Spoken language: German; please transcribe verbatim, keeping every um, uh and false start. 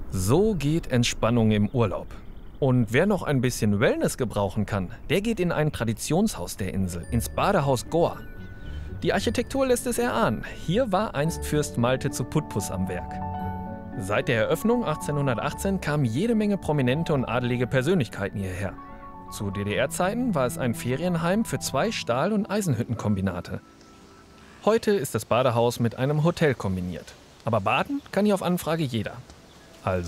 So geht Entspannung im Urlaub. Und wer noch ein bisschen Wellness gebrauchen kann, der geht in ein Traditionshaus der Insel, ins Badehaus Goa. Die Architektur lässt es erahnen. Hier war einst Fürst Malte zu Putbus am Werk. Seit der Eröffnung achtzehnhundertachtzehn kamen jede Menge prominente und adelige Persönlichkeiten hierher. Zu D D R-Zeiten war es ein Ferienheim für zwei Stahl- und Eisenhüttenkombinate. Heute ist das Badehaus mit einem Hotel kombiniert. Aber baden kann hier auf Anfrage jeder.